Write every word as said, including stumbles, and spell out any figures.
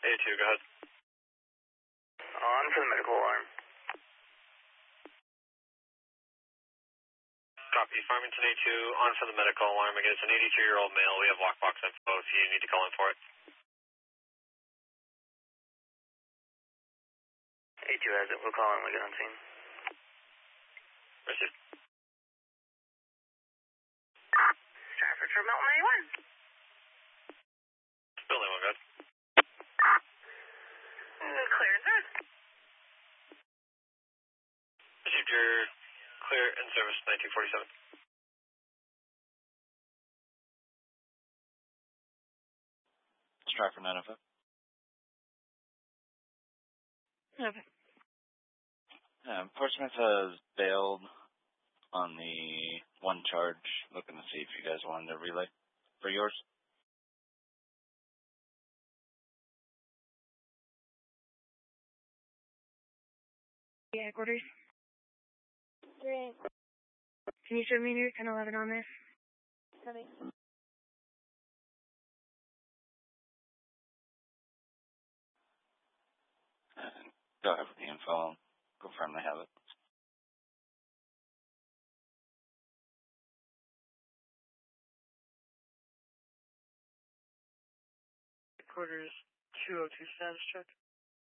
eighty-two, go ahead. On for the medical alarm. Copy, Farmington eighty-two, on for the medical alarm. Again, it's an eighty-two-year-old male. We have lockbox info if you need to call in for it. eighty-two has it. We'll call in when we get on scene. Received. Stratford for Milton ninety-one. Still anyone, go ahead. Clear in service. Received your clear in service, nineteen forty-seven. Stratford nine oh five. Okay. Yeah, Portsmouth has bailed on the one charge. Looking to see if you guys wanted to relay for yours. Yeah, headquarters. Great. Can you show me your ten eleven on this? Coming. Uh, go ahead with the info. Confirm they have it. Headquarters two oh two status check.